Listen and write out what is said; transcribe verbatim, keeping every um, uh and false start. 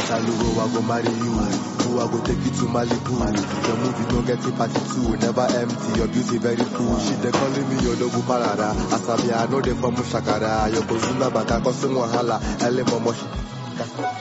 Salugo, I go marry you. Who I go take you to Malibu. The movie don't get it party two. Never empty, your beauty very cool. She they calling me your logo parada. Asabi, I know they from Shakara. Your Kozuna Baka Kosim Wahala. Ele Momoshi.